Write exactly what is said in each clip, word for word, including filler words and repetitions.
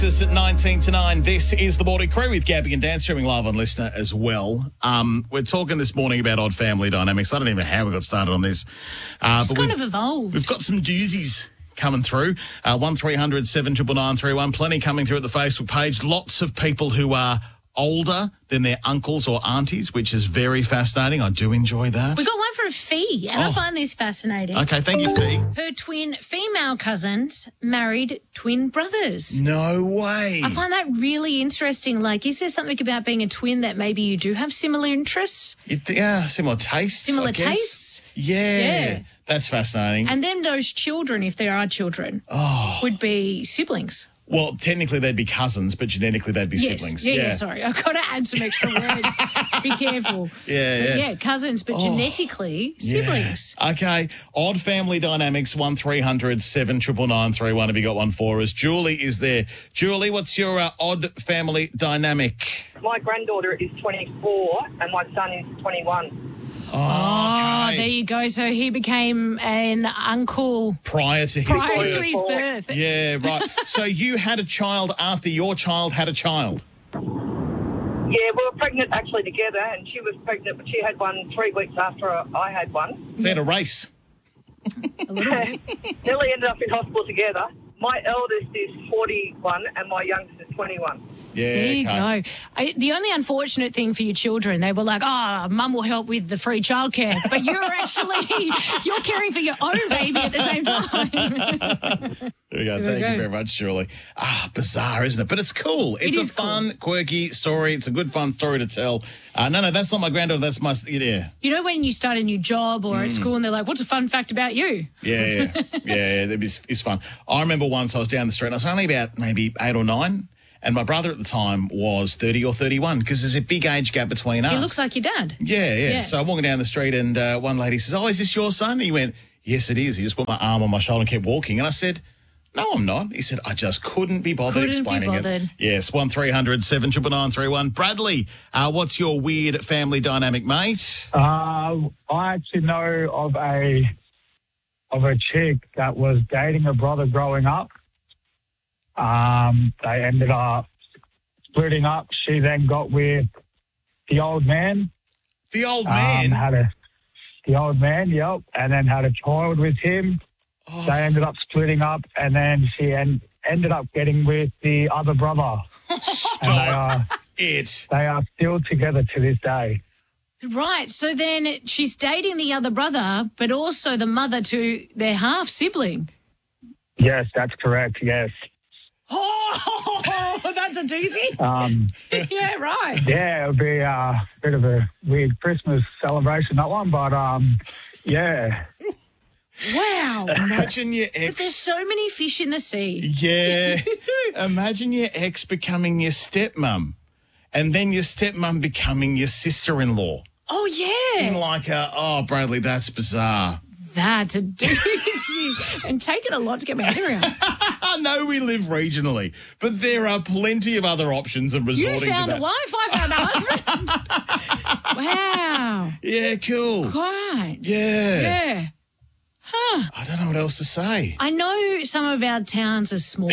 This at nineteen to nine. This is the Morning Crew with Gabby and Dan, streaming live on Listener as well. Um, we're talking this morning about odd family dynamics. I don't even know how we got started on this. Uh, it's but kind of evolved. We've got some doozies coming through. Uh, one three hundred seven nine nine three one. Plenty coming through at the Facebook page. Lots of people who are older than their uncles or aunties, which is very fascinating. I do enjoy that. We got one for a Fee, and Oh. I find this fascinating. Okay, thank you, Fee. Her twin female cousins married twin brothers. No way. I find that really interesting. Like, is there something about being a twin that maybe you do have similar interests? It, yeah, similar tastes. Similar I guess. tastes? Yeah. Yeah. That's fascinating. And then those children, if there are children, Oh. would be siblings. Well, technically they'd be cousins, but genetically they'd be Yes. siblings. Yeah, yeah, sorry. I've got to add some extra words. Be careful. Yeah, But yeah. yeah, cousins, but Oh. genetically siblings. Yeah. Okay. Odd family dynamics, one three hundred seven nine nine three one. Have you got one for us? Julie is there. Julie, what's your uh, odd family dynamic? My granddaughter is twenty-four and my son is twenty-one. Oh, Oh, okay. there you go. So he became an uncle Prior to his prior birth. to his birth. Yeah, right. So you had a child after your child had a child? Yeah, we were pregnant actually together, and she was pregnant, but she had one three weeks after I had one. They had a race. A little bit. Nearly ended up in hospital together. My eldest is forty-one and my youngest is twenty-one. Yeah, There you okay. go. I, the only unfortunate thing for your children, they were like, oh, mum will help with the free childcare. But you're actually, you're caring for your own baby at the same time. There we go. There we Thank go. you very much, Julie. Ah, bizarre, isn't it? But it's cool. It's It a is cool. fun, quirky story. It's a good, fun story to tell. Uh, no, no, that's not my granddaughter. That's my, yeah. You know when you start a new job or Mm. at school and they're like, what's a fun fact about you? Yeah, yeah, yeah, yeah. That is, is fun. I remember once I was down the street and I was only about maybe eight or nine, and my brother at the time was thirty or thirty-one because there's a big age gap between us. He looks like your dad. yeah, yeah, Yeah. So I'm walking down the street and uh, one lady says, oh, is this your son? And he went, yes, it is. He just put my arm on my shoulder and kept walking. And I said, no, I'm not. He said, I just couldn't be bothered Couldn't be explaining bothered. it. Yes, one three hundred seven nine nine three one. Bradley, uh, what's your weird family dynamic, mate? Uh, I actually know of a of a chick that was dating a brother growing up. Um, they ended up splitting up. She then got with the old man. The old Um, man. had a the old man, yep, and then had a child with him. Oh. They ended up splitting up, and then she en- ended up getting with the other brother. And they Stop are it. they are still together to this day. Right. So then she's dating the other brother, but also the mother to their half sibling. Yes, that's correct. Yes. Oh, that's a doozy. Um, Yeah, right. Yeah, it'll be a bit of a weird Christmas celebration, that one, but um, yeah. Wow. Imagine your But there's ex. so many fish in the sea. Yeah. Imagine your ex becoming your stepmom and then your stepmom becoming your sister-in-law. Oh, In yeah. like a, oh, Bradley, that's bizarre. That's a doozy. And taking a lot to get my head around. I know we live regionally, but there are plenty of other options and You resorting to found a that. wife, I found a husband. Wow. Yeah, cool. Quite. Yeah. Yeah. I don't know what else to say. I know some of our towns are small.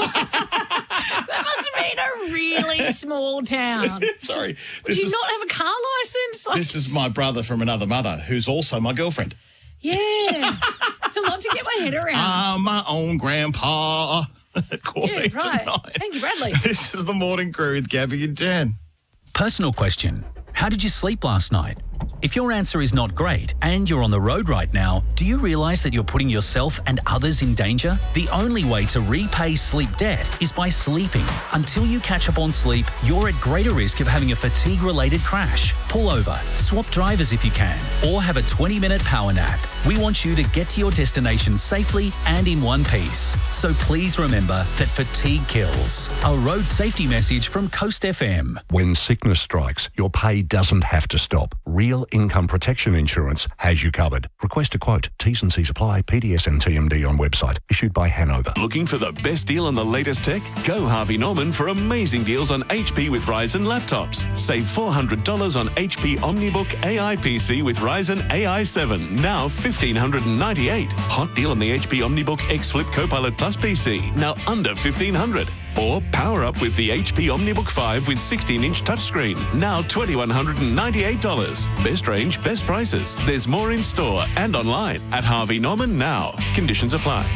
That must have been a really small town. Sorry. Do This you is not have a car license? Like, this is my brother from another mother who's also my girlfriend. yeah. It's a lot to get my head around. I'm my own grandpa. Quarter yeah, to right. nine. Thank you, Bradley. This is the Morning Crew with Gabby and Dan. Personal question. How did you sleep last night? If your answer is not great and you're on the road right now, do you realise that you're putting yourself and others in danger? The only way to repay sleep debt is by sleeping. Until you catch up on sleep, you're at greater risk of having a fatigue-related crash. Pull over, swap drivers if you can, or have a twenty-minute power nap. We want you to get to your destination safely and in one piece. So please remember that fatigue kills. A road safety message from Coast F M. When sickness strikes, your pay doesn't have to stop. Real Income Protection Insurance has you covered. Request a quote. T's and C's apply. P D S and T M D on website. Issued by Hanover. Looking for the best deal on the latest tech? Go Harvey Norman for amazing deals on H P with Ryzen laptops. Save four hundred dollars on H P OmniBook A I P C with Ryzen A I seven, now fifteen hundred ninety-eight dollars. Hot deal on the H P OmniBook X Flip Copilot Plus P C, now under fifteen hundred dollars. Or power up with the H P OmniBook five with sixteen inch touchscreen, now two thousand one hundred ninety-eight dollars. Best range, best prices. There's more in store and online at Harvey Norman now. Conditions apply.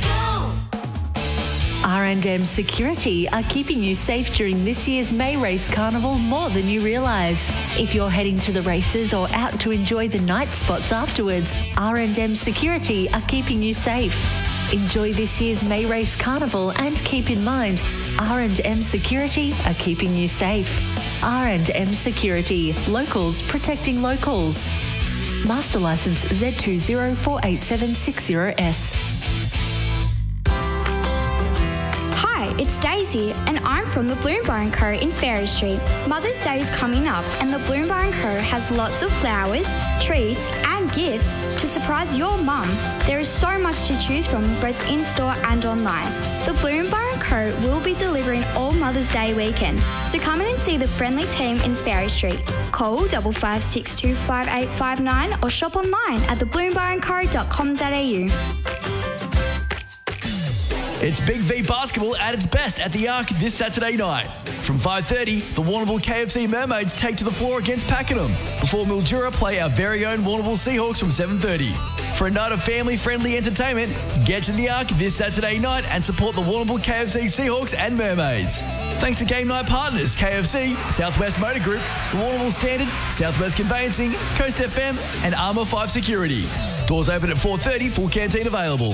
R and M Security are keeping you safe during this year's May Race Carnival more than you realise. If you're heading to the races or out to enjoy the night spots afterwards, R and M Security are keeping you safe. Enjoy this year's May Race Carnival and keep in mind, R and M Security are keeping you safe. R and M Security, locals protecting locals. Master Licence Z two zero four eight seven six zero S. Hi, it's Daisy, and I'm from the Bloom Bar and Co in Ferry Street. Mother's Day is coming up, and the Bloom Bar and Co has lots of flowers, treats, and gifts to surprise your mum. There is so much to choose from, both in-store and online. The Bloom Bar and Co will be delivering all Mother's Day weekend, so come in and see the friendly team in Ferry Street. Call five five six two five eight five nine or shop online at the bloom bar and co dot com dot a u. It's Big V basketball at its best at the Arc this Saturday night. From five thirty, the Warrnambool K F C Mermaids take to the floor against Pakenham, before Mildura play our very own Warrnambool Seahawks from seven thirty. For a night of family-friendly entertainment, get to the Arc this Saturday night and support the Warrnambool K F C Seahawks and Mermaids. Thanks to game night partners K F C, Southwest Motor Group, the Warrnambool Standard, Southwest Conveyancing, Coast F M and Armour five Security. Doors open at four thirty, full canteen available.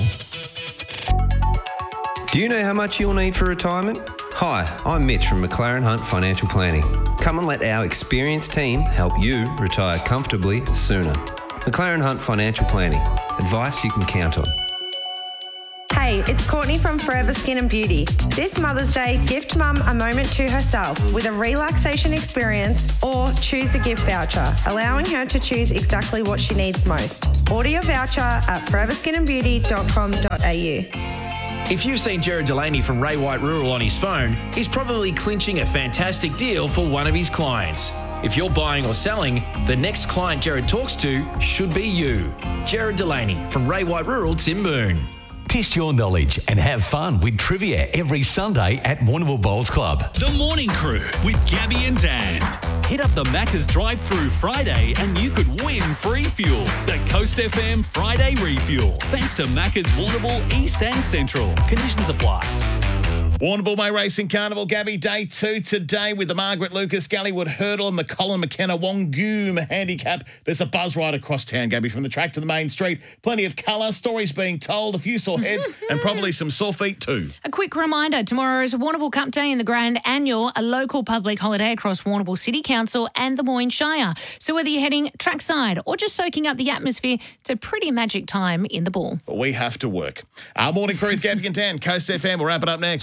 Do you know how much you'll need for retirement? Hi, I'm Mitch from McLaren Hunt Financial Planning. Come and let our experienced team help you retire comfortably sooner. McLaren Hunt Financial Planning. Advice you can count on. Hey, it's Courtney from Forever Skin and Beauty. This Mother's Day, gift mum a moment to herself with a relaxation experience or choose a gift voucher, allowing her to choose exactly what she needs most. Order your voucher at forever skin and beauty dot com dot a u. If you've seen Jared Delaney from Ray White Rural on his phone, he's probably clinching a fantastic deal for one of his clients. If you're buying or selling, the next client Jared talks to should be you. Jared Delaney from Ray White Rural, Timboon. Test your knowledge and have fun with trivia every Sunday at Warrnambool Bowls Club. The Morning Crew with Gabby and Dan. Hit up the Macca's drive-through Friday and you could win free fuel. The Coast F M Friday Refuel. Thanks to Macca's Warrnambool East and Central. Conditions apply. Warrnambool May Racing Carnival, Gabby, day two today with the Margaret Lucas Galleywood Hurdle and the Colin McKenna Wongoom Handicap. There's a buzz right across town, Gabby, from the track to the main street. Plenty of colour, stories being told, a few sore heads and probably some sore feet too. A quick reminder, tomorrow is Warrnambool Cup Day in the Grand Annual, a local public holiday across Warrnambool City Council and the Moyne Shire. So whether you're heading trackside or just soaking up the atmosphere, it's a pretty magic time in the ball. But we have to work. Our Morning Crew with Gabby and Dan, Coast F M. We'll wrap it up next.